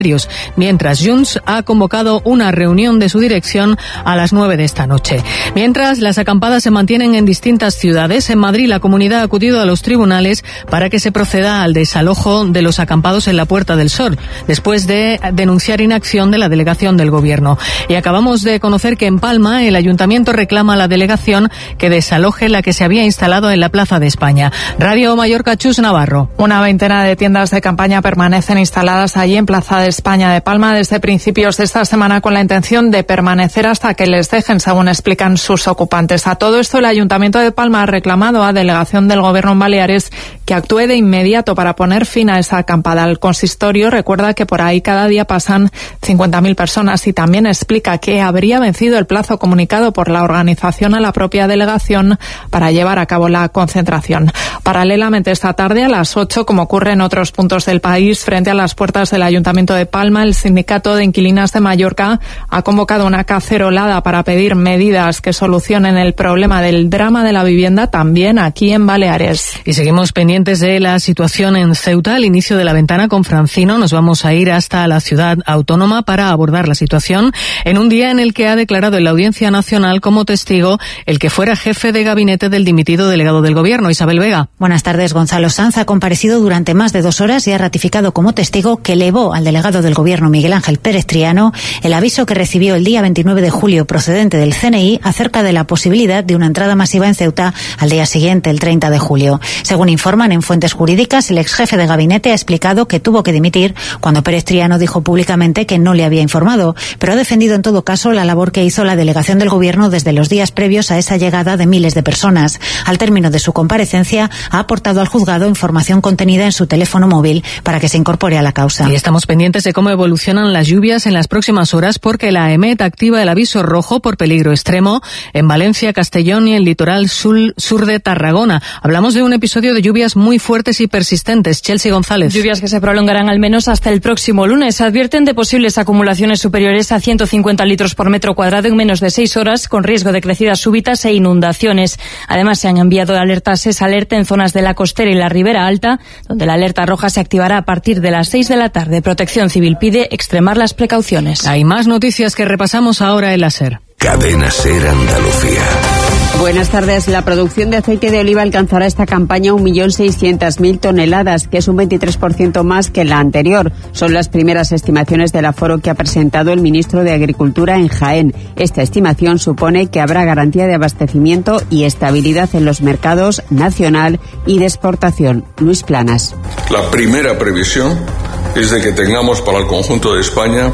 mientras Junts ha convocado una reunión de su dirección a las 9 de esta noche. Mientras, las acampadas se mantienen en distintas ciudades. En Madrid, la comunidad ha acudido a los tribunales para que se proceda al desalojo de los acampados en la Puerta del Sol, después de denunciar inacción de la delegación del Gobierno. Y acabamos de conocer que en Palma el Ayuntamiento reclama a la delegación que desaloje la que se había instalado en la Plaza de España. Radio Mallorca, Chus Navarro. Una veintena de tiendas de campaña permanecen instaladas allí en Plaza de España de Palma desde principios de esta semana con la intención de permanecer hasta que les dejen, según explican sus ocupantes. A todo esto, el Ayuntamiento de Palma ha reclamado a delegación del Gobierno en Baleares que actúe de inmediato para poner fin a esa acampada. El consistorio recuerda que por ahí cada día pasan 50.000 personas y también explica que habría vencido el plazo comunicado por la organización a la propia delegación para llevar a cabo la concentración. Paralelamente, esta tarde a las 8, como ocurre en otros puntos del país, frente a las puertas del Ayuntamiento de Palma, el Sindicato de Inquilinas de Mallorca ha convocado una cacerolada para pedir medidas que solucionen el problema del drama de la vivienda también aquí en Baleares. Y seguimos pendientes de la situación en Ceuta. Al inicio de la ventana con Francino nos vamos a ir hasta la ciudad autónoma para abordar la situación en un día en el que ha declarado en la Audiencia Nacional como testigo el que fuera jefe de gabinete del dimitido delegado del Gobierno, Isabel Vega. Buenas tardes. Gonzalo Sanz ha comparecido durante más de 2 horas y ha ratificado como testigo que elevó al delegado del Gobierno, Miguel Ángel Pérez Triano, el aviso que recibió el día 29 de julio procedente del CNI acerca de la posibilidad de una entrada masiva en Ceuta al día siguiente, el 30 de julio. Según informan en fuentes jurídicas, el ex jefe de gabinete ha explicado que tuvo que dimitir cuando Pérez Triano dijo públicamente que no le había informado, pero ha defendido en todo caso la labor que hizo la delegación del Gobierno desde los días previos a esa llegada de miles de personas. Al término de su comparecencia, ha aportado al juzgado información contenida en su teléfono móvil para que se incorpore a la causa. Y estamos pendientes de cómo evolucionan las lluvias en las próximas horas porque la EMET activa el aviso rojo por peligro extremo en Valencia, Castellón y el litoral sur de Tarragona. Hablamos de un episodio de lluvias muy fuertes y persistentes. Chelsea González. Lluvias que se prolongarán al menos hasta el próximo lunes. Advierten de posibles acumulaciones superiores a 150 litros por metro cuadrado en menos de 6 horas, con riesgo de crecidas súbitas e inundaciones. Además, se han enviado alertas alerta en zonas de la costera y la Ribera Alta, donde la alerta roja se activará a partir de las 6 de la tarde. Protección Civil pide extremar las precauciones. Hay más noticias que repasamos ahora en la SER. Cadena SER Andalucía. Buenas tardes. La producción de aceite de oliva alcanzará esta campaña 1.600.000 toneladas, que es un 23% más que la anterior. Son las primeras estimaciones del aforo que ha presentado el ministro de Agricultura en Jaén. Esta estimación supone que habrá garantía de abastecimiento y estabilidad en los mercados nacional y de exportación. Luis Planas. La primera previsión es de que tengamos para el conjunto de España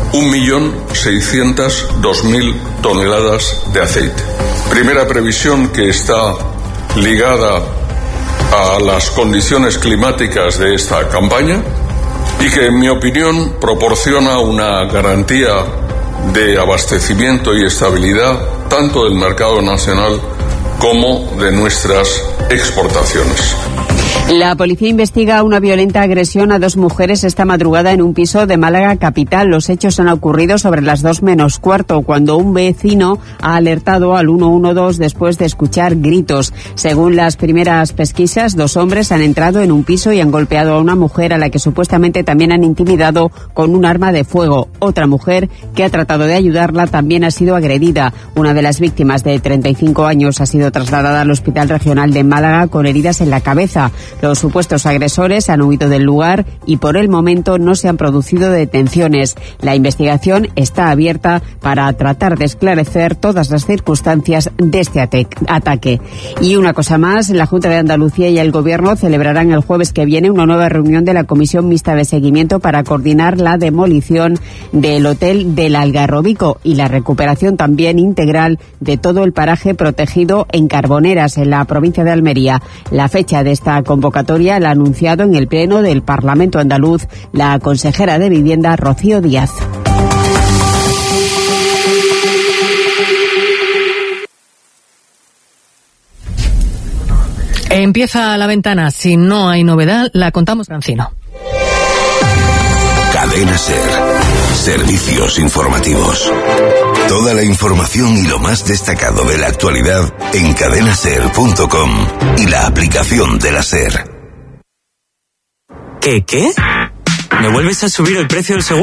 1.602.000 toneladas de aceite. Primera previsión que está ligada a las condiciones climáticas de esta campaña y que, en mi opinión, proporciona una garantía de abastecimiento y estabilidad tanto del mercado nacional como de nuestras exportaciones. La policía investiga una violenta agresión a 2 mujeres esta madrugada en un piso de Málaga capital. Los hechos han ocurrido sobre las 2 menos cuarto, cuando un vecino ha alertado al 112 después de escuchar gritos. Según las primeras pesquisas, 2 hombres han entrado en un piso y han golpeado a una mujer a la que supuestamente también han intimidado con un arma de fuego. Otra mujer que ha tratado de ayudarla también ha sido agredida. Una de las víctimas, de 35 años, ha sido trasladada al Hospital Regional de Málaga con heridas en la cabeza. Los supuestos agresores han huido del lugar y por el momento no se han producido detenciones. La investigación está abierta para tratar de esclarecer todas las circunstancias de este ataque. Y una cosa más, la Junta de Andalucía y el Gobierno celebrarán el jueves que viene una nueva reunión de la Comisión Mixta de Seguimiento para coordinar la demolición del Hotel del Algarrobico y la recuperación también integral de todo el paraje protegido en Carboneras, en la provincia de Almería. La fecha de esta convocatoria la ha anunciado en el Pleno del Parlamento andaluz la consejera de Vivienda, Rocío Díaz. Empieza la ventana. Si no hay novedad, la contamos, Francino. Cadena SER. Servicios informativos. Toda la información y lo más destacado de la actualidad en cadenaser.com y la aplicación de la SER. ¿Qué? ¿Me vuelves a subir el precio del seguro?